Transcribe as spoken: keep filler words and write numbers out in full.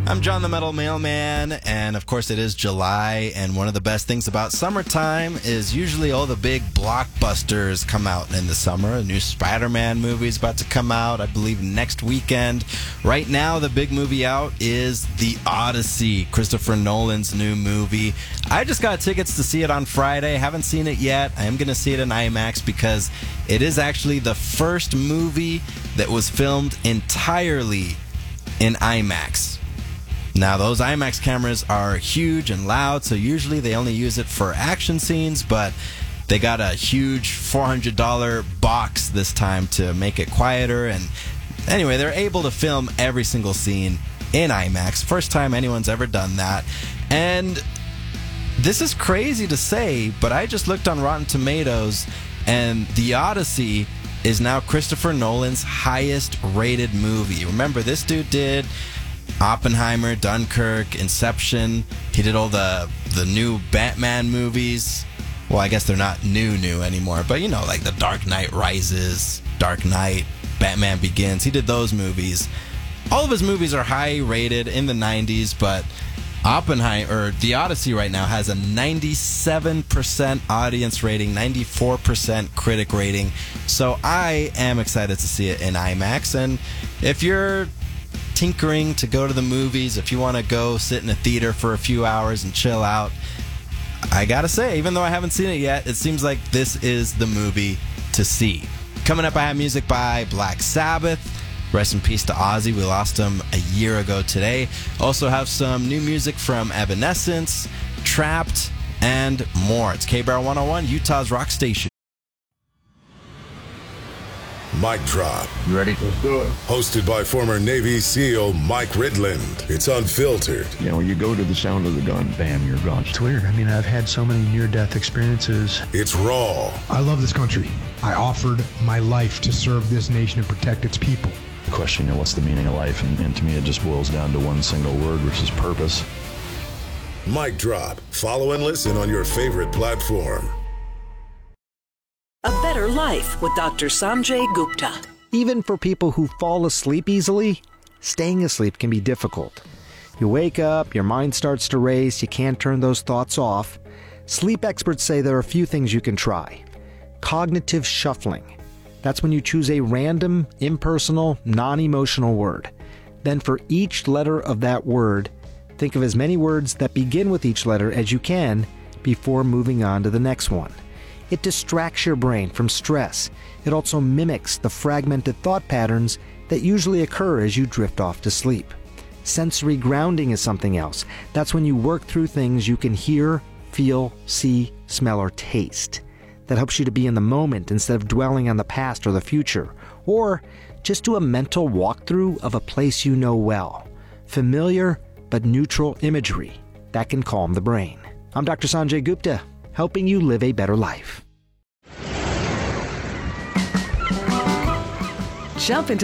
I'm John the Metal Mailman, and of course it is July, and one of the best things about summertime is usually all the big blockbusters come out in the summer. A new Spider-Man movie is about to come out, I believe, next weekend. Right now, the big movie out is The Odyssey, Christopher Nolan's new movie. I just got tickets to see it on Friday. Haven't seen it yet. I am going to see it in IMAX because it is actually the first movie that was filmed entirely in IMAX. Now, those IMAX cameras are huge and loud, so usually they only use it for action scenes, but they got a huge four hundred dollars box this time to make it quieter, and anyway, they're able to film every single scene in IMAX. First time anyone's ever done that, and this is crazy to say, but I just looked on Rotten Tomatoes, and The Odyssey is now Christopher Nolan's highest rated movie. Remember, this dude did Oppenheimer, Dunkirk, Inception. He did all the the new Batman movies. Well, I guess they're not new new anymore, but you know, like The Dark Knight Rises, Dark Knight, Batman Begins. He did those movies. All of his movies are high rated in the nineties, but Oppenheimer, or The Odyssey right now has a ninety-seven percent audience rating, ninety-four percent critic rating. So I am excited to see it in IMAX. And if you're tinkering to go to the movies, if you want to go sit in a theater for a few hours and chill out, I gotta say, even though I haven't seen it yet, it seems like this is the movie to see. Coming up, I have music by Black Sabbath. Rest in peace to Ozzy. We lost him a year ago today. Also have some new music from Evanescence, Trapped, and more. It's K-Bar one oh one, Utah's rock station. Mic Drop. You ready? Let's do it. Hosted by former Navy SEAL Mike Ridland. It's unfiltered. You know, you go to the sound of the gun, bam, you're gone. It's weird. I mean, I've had so many near-death experiences. It's raw. I love this country. I offered my life to serve this nation and protect its people. The question, you know, what's the meaning of life? And, and to me, it just boils down to one single word, which is purpose. Mic Drop. Follow and listen on your favorite platform. A Better Life with Doctor Sanjay Gupta. Even for people who fall asleep easily, staying asleep can be difficult. You wake up, your mind starts to race, you can't turn those thoughts off. Sleep experts say there are a few things you can try. Cognitive shuffling. That's when you choose a random, impersonal, non-emotional word. Then for each letter of that word, think of as many words that begin with each letter as you can before moving on to the next one. It distracts your brain from stress. It also mimics the fragmented thought patterns that usually occur as you drift off to sleep. Sensory grounding is something else. That's when you work through things you can hear, feel, see, smell, or taste. That helps you to be in the moment instead of dwelling on the past or the future. Or just do a mental walkthrough of a place you know well. Familiar but neutral imagery that can calm the brain. I'm Doctor Sanjay Gupta, helping you live a better life. Jump into